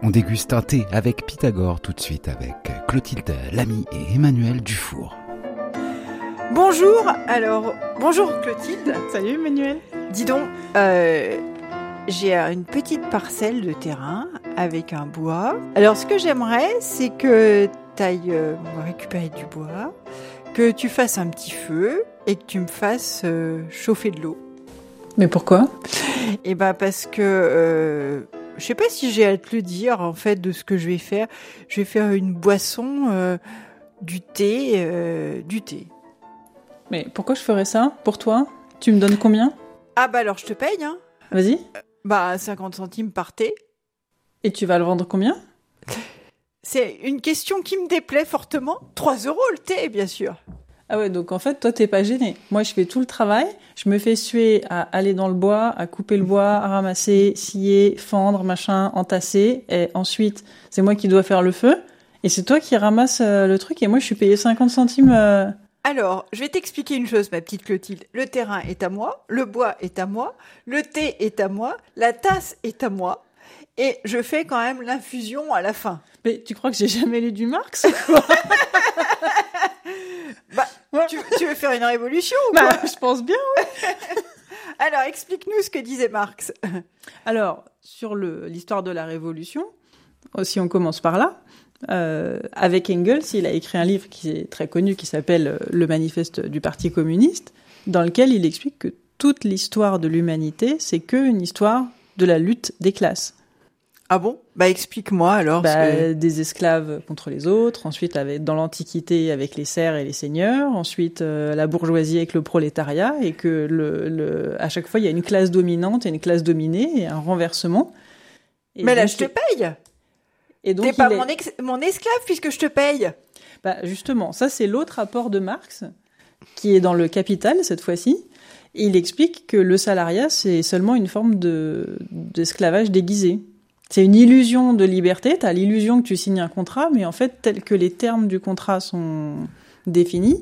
On déguste un thé avec Pythagore tout de suite avec Clotilde Lamy et Emmanuel Dufour. Bonjour, bonjour Clotilde. Salut Emmanuel. Dis donc, j'ai une petite parcelle de terrain avec un bois. Alors ce que j'aimerais, c'est que tu ailles récupérer du bois, que tu fasses un petit feu et que tu me fasses chauffer de l'eau. Mais pourquoi ? Eh ben parce que je sais pas si j'ai à te le dire en fait de ce que je vais faire. Je vais faire une boisson, du thé. Mais pourquoi je ferais ça pour toi ? Tu me donnes combien ? Ah bah alors je te paye, hein. Vas-y. 50 centimes par thé. Et tu vas le vendre combien ? C'est une question qui me déplaît fortement. 3 € le thé, bien sûr. Ah ouais, donc en fait, toi, t'es pas gêné. Moi, je fais tout le travail. Je me fais suer à aller dans le bois, à couper le bois, à ramasser, scier, fendre, machin, entasser. Et ensuite, c'est moi qui dois faire le feu. Et c'est toi qui ramasses le truc. Et moi, je suis payée 50 centimes. Alors, je vais t'expliquer une chose, ma petite Clotilde. Le terrain est à moi, le bois est à moi, le thé est à moi, la tasse est à moi. Et je fais quand même l'infusion à la fin. Mais tu crois que j'ai jamais lu du Marx ou quoi ? Tu veux faire une révolution ou quoi ? Je pense bien, oui. Alors, explique-nous ce que disait Marx. Alors, sur l'histoire de la Révolution, si on commence par là, avec Engels, il a écrit un livre qui est très connu, qui s'appelle Le Manifeste du Parti communiste, dans lequel il explique que toute l'histoire de l'humanité, c'est qu'une histoire de la lutte des classes. Ah bon ? Explique-moi alors. Des esclaves contre les autres, ensuite dans l'Antiquité avec les serfs et les seigneurs, ensuite la bourgeoisie avec le prolétariat, et que à chaque fois il y a une classe dominante et une classe dominée, et un renversement. Et mais là je te paye. Et donc, t'es pas mon esclave puisque je te paye. Justement, ça c'est l'autre apport de Marx, qui est dans le Capital cette fois-ci. Il explique que le salariat c'est seulement une forme d'esclavage déguisé. C'est une illusion de liberté, t'as l'illusion que tu signes un contrat, mais en fait, tel que les termes du contrat sont définis,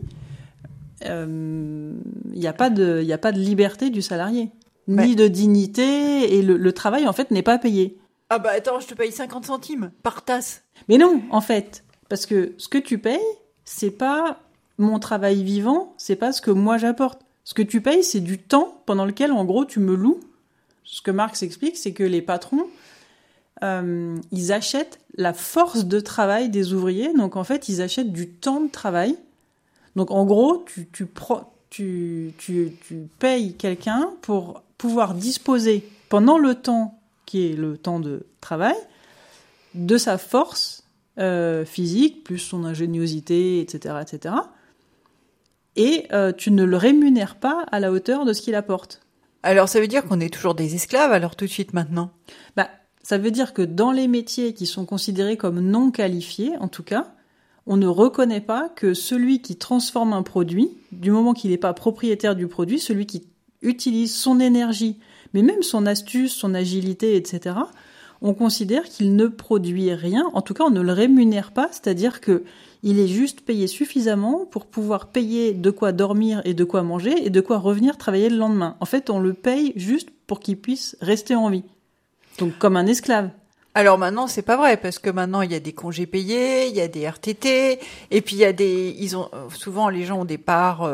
il n'y a pas de liberté du salarié, ni de dignité, et le travail, en fait, n'est pas payé. Ah attends, je te paye 50 centimes par tasse. Mais non, en fait, parce que ce que tu payes, c'est pas mon travail vivant, c'est pas ce que moi j'apporte. Ce que tu payes, c'est du temps pendant lequel, en gros, tu me loues. Ce que Marx explique, c'est que les patrons, ils achètent la force de travail des ouvriers, donc en fait ils achètent du temps de travail. Donc en gros tu payes quelqu'un pour pouvoir disposer pendant le temps qui est le temps de travail de sa force physique plus son ingéniosité, etc., etc. Et tu ne le rémunères pas à la hauteur de ce qu'il apporte. Alors ça veut dire qu'on est toujours des esclaves alors tout de suite maintenant ? Ça veut dire que dans les métiers qui sont considérés comme non qualifiés, en tout cas, on ne reconnaît pas que celui qui transforme un produit, du moment qu'il n'est pas propriétaire du produit, celui qui utilise son énergie, mais même son astuce, son agilité, etc., on considère qu'il ne produit rien. En tout cas, on ne le rémunère pas, c'est-à-dire qu'il est juste payé suffisamment pour pouvoir payer de quoi dormir et de quoi manger et de quoi revenir travailler le lendemain. En fait, on le paye juste pour qu'il puisse rester en vie. Donc comme un esclave. Alors maintenant, c'est pas vrai parce que maintenant il y a des congés payés, il y a des RTT, et puis il y a souvent les gens ont des parts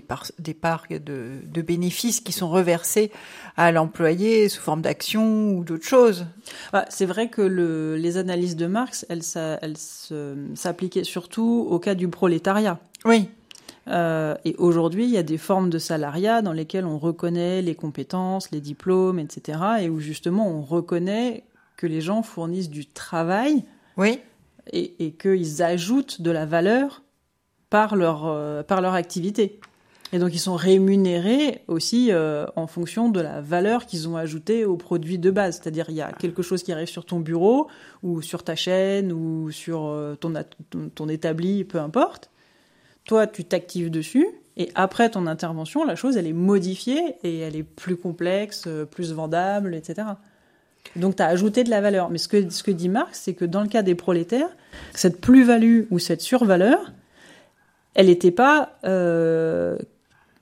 de bénéfices qui sont reversés à l'employé sous forme d'actions ou d'autres choses. C'est vrai que les analyses de Marx, elles s'appliquaient surtout au cas du prolétariat. Oui. Et aujourd'hui, il y a des formes de salariat dans lesquelles on reconnaît les compétences, les diplômes, etc. Et où justement on reconnaît que les gens fournissent du travail, oui, et qu'ils ajoutent de la valeur par leur activité. Et donc ils sont rémunérés aussi en fonction de la valeur qu'ils ont ajoutée au produit de base. C'est-à-dire il y a quelque chose qui arrive sur ton bureau ou sur ta chaîne ou sur ton établi, peu importe. Toi, tu t'actives dessus, et après ton intervention, la chose, elle est modifiée, et elle est plus complexe, plus vendable, etc. Donc, tu as ajouté de la valeur. Mais ce que dit Marx, c'est que dans le cas des prolétaires, cette plus-value ou cette survaleur, elle n'était pas... le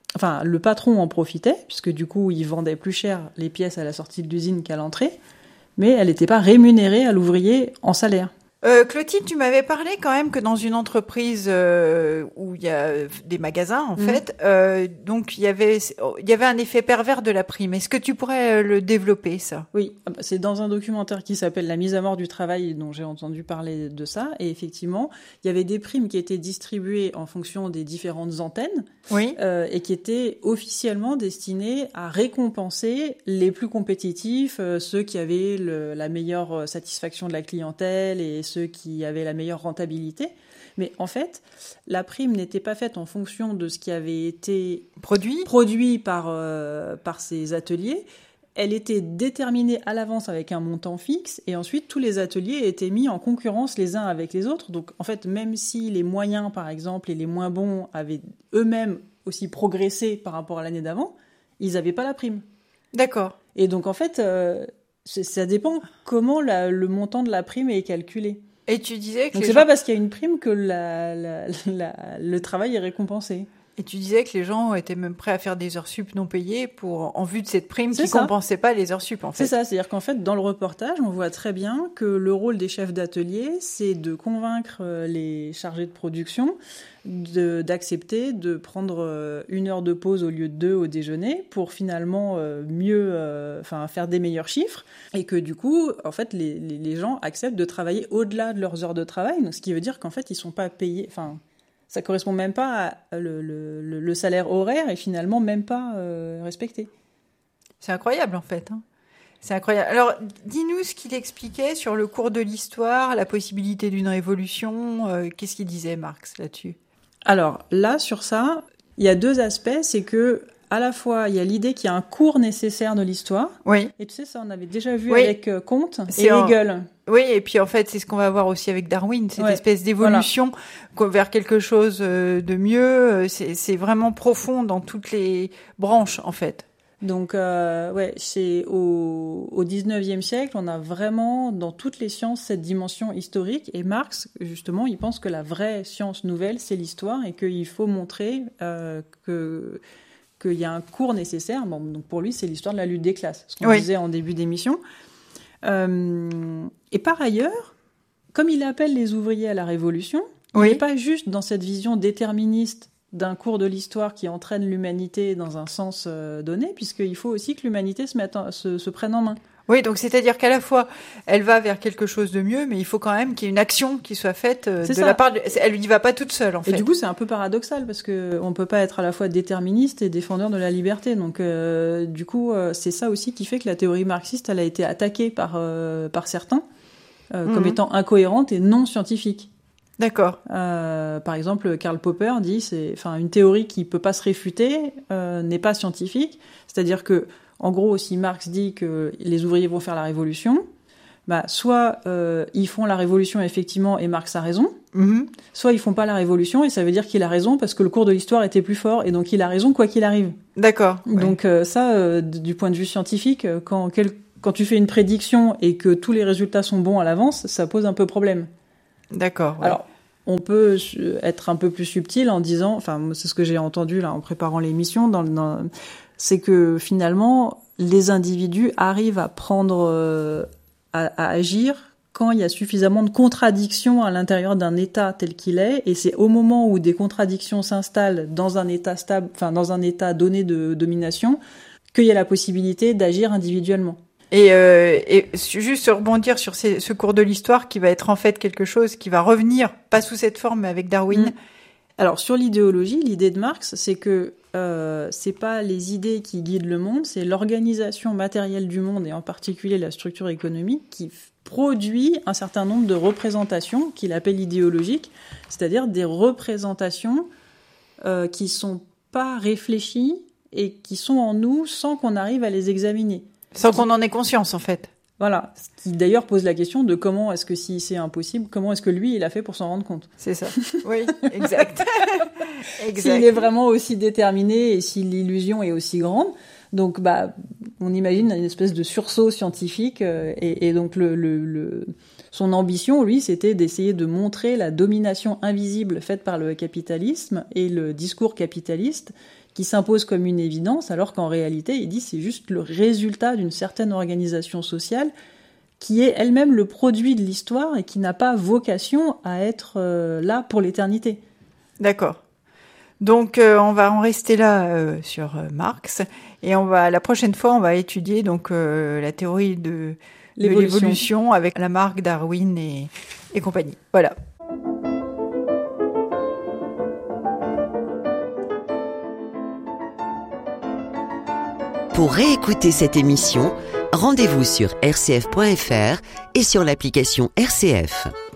patron en profitait, puisque du coup, il vendait plus cher les pièces à la sortie de l'usine qu'à l'entrée, mais elle n'était pas rémunérée à l'ouvrier en salaire. Clotilde, tu m'avais parlé quand même que dans une entreprise où il y a des magasins, en fait, donc il y avait un effet pervers de la prime. Est-ce que tu pourrais le développer, ça? Oui, c'est dans un documentaire qui s'appelle La mise à mort du travail dont j'ai entendu parler de ça. Et effectivement, il y avait des primes qui étaient distribuées en fonction des différentes antennes Oui. Et qui étaient officiellement destinées à récompenser les plus compétitifs, ceux qui avaient la meilleure satisfaction de la clientèle et ceux qui avaient la meilleure rentabilité. Mais en fait, la prime n'était pas faite en fonction de ce qui avait été produit par ces ateliers. Elle était déterminée à l'avance avec un montant fixe et ensuite tous les ateliers étaient mis en concurrence les uns avec les autres. Donc en fait, même si les moyens, par exemple, et les moins bons avaient eux-mêmes aussi progressé par rapport à l'année d'avant, ils n'avaient pas la prime. D'accord. Et donc en fait, ça dépend comment le montant de la prime est calculé. Et tu disais que donc c'est pas parce qu'il y a une prime que le travail est récompensé. Et tu disais que les gens étaient même prêts à faire des heures sup non payées en vue de cette prime qui compensait pas les heures sup, en fait. C'est ça, c'est-à-dire qu'en fait, dans le reportage, on voit très bien que le rôle des chefs d'atelier, c'est de convaincre les chargés de production d'accepter de prendre 1 heure de pause au lieu de 2 au déjeuner pour finalement faire des meilleurs chiffres et que du coup, en fait, les gens acceptent de travailler au-delà de leurs heures de travail, donc ce qui veut dire qu'en fait, ils sont pas payés... Ça correspond même pas à le salaire horaire et finalement même pas respecté. C'est incroyable en fait. Hein. C'est incroyable. Alors, dis-nous ce qu'il expliquait sur le cours de l'histoire, la possibilité d'une révolution. Qu'est-ce qu'il disait Marx là-dessus? Alors là, sur ça, il y a 2 aspects. C'est que à la fois, il y a l'idée qu'il y a un cours nécessaire de l'histoire. Oui. Et tu sais, ça, on avait déjà vu avec Comte et Hegel. Oui, et puis en fait, c'est ce qu'on va voir aussi avec Darwin, cette espèce d'évolution vers quelque chose de mieux. C'est vraiment profond dans toutes les branches, en fait. Donc, c'est au 19e siècle, on a vraiment, dans toutes les sciences, cette dimension historique. Et Marx, justement, il pense que la vraie science nouvelle, c'est l'histoire et qu'il faut montrer qu'il y a un cours nécessaire. Bon, donc pour lui, c'est l'histoire de la lutte des classes, ce qu'on disait en début d'émission. Et par ailleurs, comme il appelle les ouvriers à la révolution, il n'est pas juste dans cette vision déterministe d'un cours de l'histoire qui entraîne l'humanité dans un sens donné, puisqu'il faut aussi que l'humanité se prenne en main. Oui, donc c'est-à-dire qu'à la fois, elle va vers quelque chose de mieux, mais il faut quand même qu'il y ait une action qui soit faite la part elle n'y va pas toute seule, en fait. Et du coup, c'est un peu paradoxal, parce qu'on ne peut pas être à la fois déterministe et défendeur de la liberté. Donc, du coup, c'est ça aussi qui fait que la théorie marxiste, elle a été attaquée par certains comme étant incohérente et non scientifique. D'accord. Par exemple, Karl Popper dit une théorie qui peut pas se réfuter n'est pas scientifique. C'est-à-dire que, en gros, si Marx dit que les ouvriers vont faire la révolution, soit ils font la révolution effectivement et Marx a raison, soit ils font pas la révolution et ça veut dire qu'il a raison parce que le cours de l'histoire était plus fort et donc il a raison quoi qu'il arrive. D'accord. Donc du point de vue scientifique, quand tu fais une prédiction et que tous les résultats sont bons à l'avance, ça pose un peu problème. D'accord. Ouais. Alors, on peut être un peu plus subtil en disant, c'est ce que j'ai entendu là en préparant l'émission, c'est que finalement, les individus arrivent à à agir quand il y a suffisamment de contradictions à l'intérieur d'un État tel qu'il est, et c'est au moment où des contradictions s'installent dans un État stable, dans un État donné de domination, qu'il y a la possibilité d'agir individuellement. Et juste rebondir sur ce cours de l'histoire qui va être en fait quelque chose qui va revenir, pas sous cette forme, mais avec Darwin. Alors, sur l'idéologie, l'idée de Marx, c'est que c'est pas les idées qui guident le monde, c'est l'organisation matérielle du monde, et en particulier la structure économique, qui produit un certain nombre de représentations qu'il appelle idéologiques, c'est-à-dire des représentations qui sont pas réfléchies et qui sont en nous sans qu'on arrive à les examiner. Sans qu'on en ait conscience, en fait. Voilà, ce qui d'ailleurs pose la question de comment est-ce que si c'est impossible, comment est-ce que lui, il a fait pour s'en rendre compte. C'est ça, oui, exact. S'il est vraiment aussi déterminé et si l'illusion est aussi grande. Donc, on imagine une espèce de sursaut scientifique et donc son ambition, lui, c'était d'essayer de montrer la domination invisible faite par le capitalisme et le discours capitaliste qui s'impose comme une évidence, alors qu'en réalité, il dit c'est juste le résultat d'une certaine organisation sociale qui est elle-même le produit de l'histoire et qui n'a pas vocation à être là pour l'éternité. D'accord. Donc on va en rester là sur Marx et la prochaine fois on va étudier donc la théorie de l'évolution avec Lamarck, Darwin et compagnie. Voilà. Pour réécouter cette émission, rendez-vous sur rcf.fr et sur l'application RCF.